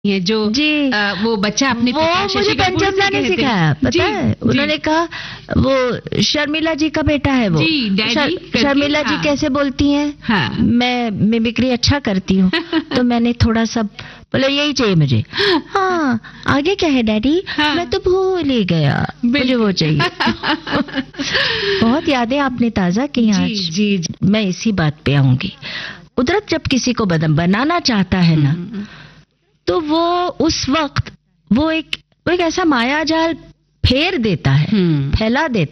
ये जो जी वो बच्चा अपने वो मुझे पंचमदा ने सिखाया, पता है? उन्होंने कहा वो शर्मिला जी का बेटा है वो। जी, डैडी शर्मिला जी कैसे बोलती हैं? हाँ। मैं मिमिक्री अच्छा करती हूँ। तो मैंने थोड़ा सा बोला यही चाहिए मुझे। हाँ आगे क्या है डैडी? हाँ। मैं तो भूल ही गया, मुझे वो चाहिए। बहुत यादें आपने ताजा की आज। जी। मैं इसी बात पे आऊंगी। कुदरत जब किसी को बनाना चाहता है ना, तो वो उस वक्त वो एक ऐसा माया जाल फेर देता है, फैला देता है।